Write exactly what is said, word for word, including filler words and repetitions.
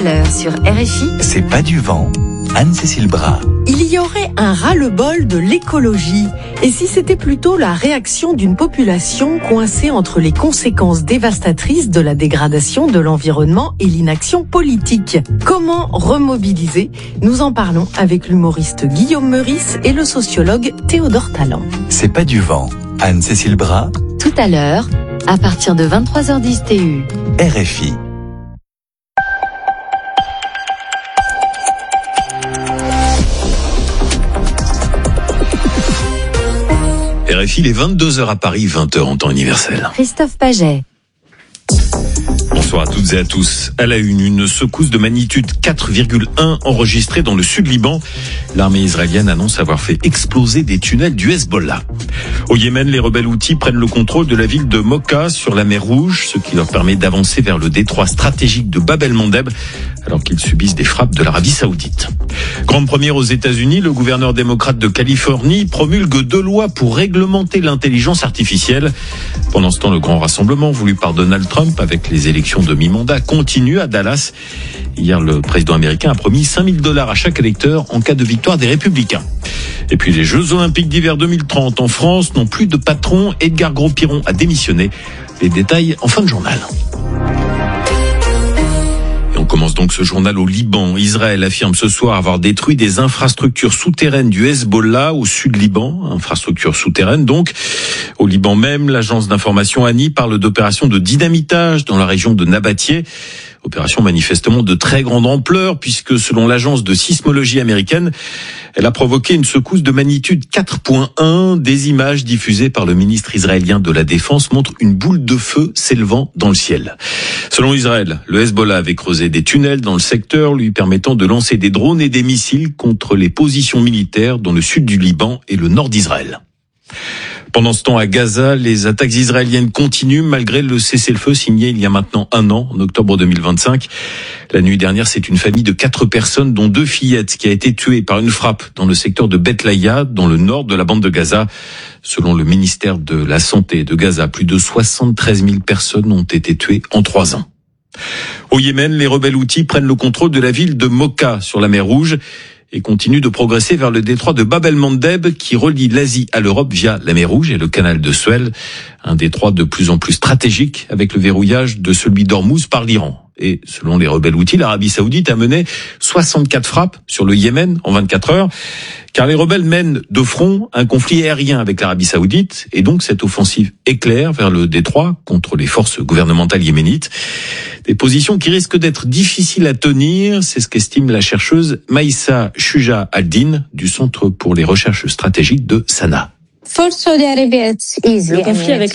à l'heure sur R F I. C'est pas du vent. Anne-Cécile Bras. Il y aurait un ras-le-bol de l'écologie. Et si c'était plutôt la réaction d'une population coincée entre les conséquences dévastatrices de la dégradation de l'environnement et l'inaction politique? Comment remobiliser? Nous en parlons avec l'humoriste Guillaume Meurice et le sociologue Théodore Tallant. C'est pas du vent. Anne-Cécile Bras. Tout à l'heure, à partir de vingt-trois heures dix T U. R F I. R F I, il est vingt-deux heures à Paris, vingt heures en temps universel. Christophe Paget. Bonsoir à toutes et à tous. À la une, une secousse de magnitude quatre virgule un enregistrée dans le sud Liban. L'armée israélienne annonce avoir fait exploser des tunnels du Hezbollah. Au Yémen, les rebelles houthis prennent le contrôle de la ville de Mocha sur la mer Rouge, ce qui leur permet d'avancer vers le détroit stratégique de Bab el-Mandeb, alors qu'ils subissent des frappes de l'Arabie Saoudite. Grande première aux États-Unis, le gouverneur démocrate de Californie promulgue deux lois pour réglementer l'intelligence artificielle. Pendant ce temps, le grand rassemblement voulu par Donald Trump avec les élections de mi-mandat continue à Dallas. Hier, le président américain a promis cinq mille dollars à chaque électeur en cas de victoire des Républicains. Et puis les Jeux Olympiques d'hiver deux mille trente en France n'ont plus de patron. Edgar Gros-Piron a démissionné. Les détails en fin de journal. On commence donc ce journal au Liban. Israël affirme ce soir avoir détruit des infrastructures souterraines du Hezbollah au sud Liban. Infrastructures souterraines donc. Au Liban même, l'agence d'information A N I parle d'opération de dynamitage dans la région de Nabatieh. Opération manifestement de très grande ampleur puisque selon l'agence de sismologie américaine, elle a provoqué une secousse de magnitude quatre virgule un. Des images diffusées par le ministre israélien de la Défense montrent une boule de feu s'élevant dans le ciel. Selon Israël, le Hezbollah avait creusé des tunnels dans le secteur lui permettant de lancer des drones et des missiles contre les positions militaires dans le sud du Liban et le nord d'Israël. Pendant ce temps, à Gaza, les attaques israéliennes continuent malgré le cessez-le-feu signé il y a maintenant un an, en octobre deux mille vingt-cinq. La nuit dernière, c'est une famille de quatre personnes, dont deux fillettes, qui a été tuée par une frappe dans le secteur de Beth Laïa, dans le nord de la bande de Gaza. Selon le ministère de la Santé de Gaza, plus de soixante-treize mille personnes ont été tuées en trois ans. Au Yémen, les rebelles houthis prennent le contrôle de la ville de Mocha, sur la mer Rouge, et continue de progresser vers le détroit de Bab el-Mandeb qui relie l'Asie à l'Europe via la mer Rouge et le canal de Suez, un détroit de plus en plus stratégique avec le verrouillage de celui d'Ormuz par l'Iran. Et selon les rebelles houthis, l'Arabie Saoudite a mené soixante-quatre frappes sur le Yémen en vingt-quatre heures, car les rebelles mènent de front un conflit aérien avec l'Arabie Saoudite, et donc cette offensive éclair vers le détroit contre les forces gouvernementales yéménites. Des positions qui risquent d'être difficiles à tenir, c'est ce qu'estime la chercheuse Maïssa Shuja Al-Din du Centre pour les recherches stratégiques de Sanaa. Le conflit avec